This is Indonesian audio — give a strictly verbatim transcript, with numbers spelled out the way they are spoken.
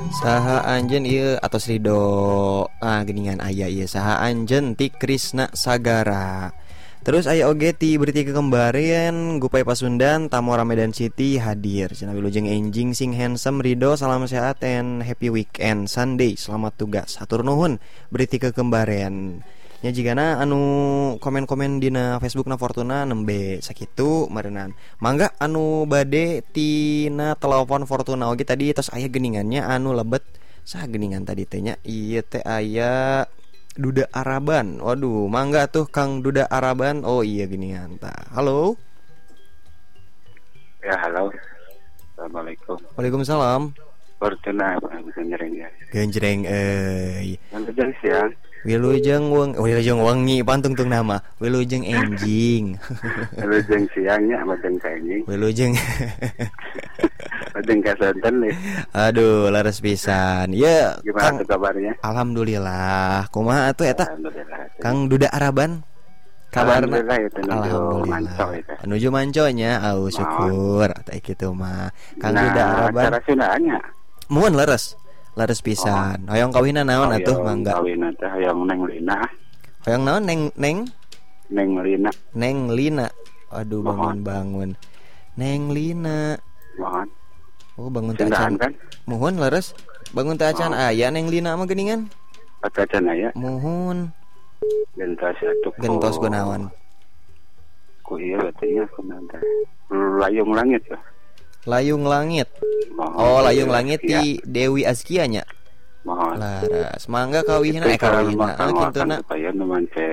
Saha anjen ieu atos Ridho. Ah geningan aya ieu saha anjen ti Krisna Sagara. Terus aya oge ti beriti kekembaran Gupai Pasundan Tamora Medan City hadir. Cenah wilujeng enjing sing handsome Ridho, salam sehat and happy weekend Sunday. Selamat tugas. Hatur nuhun beriti kekembaran. Nya jigana anu komen-komen dina Facebookna Fortuna nembe sakitu meureunnan. Mangga anu bade tina telepon Fortuna oge tadi tos aya geningannya anu lebet. Saha geningan tadi teh nya? Ieu teh aya Duda Araban. Waduh, mangga tuh Kang Duda Araban. Oh iya geningan tah. Halo. Ya, halo. Assalamualaikum. Waalaikumsalam. Fortuna genjreng ya. Genjreng euy. Genjreng siang. Wilujeng weng, wilujeng wengi pantungtung nama. Wilujeng enjing. Wilujeng siangnya madeng ka enjing. Wilujeng. Madeng ka santen nih. Aduh, laras pisan. Ya, gimana Kang, kabarnya? Alhamdulillah. Kumaha atuh eta? Alhamdulillah. Kang Duda Araban. Kabarna? Alhamdulillah itu nuju manco itu. Nuju manconya, au syukur. Eta kitu mah. Kang nah, Duda Araban. Cara Sundaannya. Muhun leres. Leres pisan. Oh. Hoyong kawinna naon atuh mangga? Kawinna teh hoyong Neng Lina. Hoyong naon Neng Neng? Neng Lina. Neng Lina. Aduh bangun-bangun. Neng Lina. Mohon. Oh bangun teh acan. Kan? Muhun leres. Bangun teh acan aya Neng Lina mah geuningan. Acan aya. Muhun. Gentos atuh. Gentos gunawan. Ku ieu berarti nya kunaon teh? Layung langit ya. Layung Langit. Oh, Layung Langit ti Dewi Azkia nya. Mohon. Laras, mangga kawihna eh kawihna. Ah kintuna.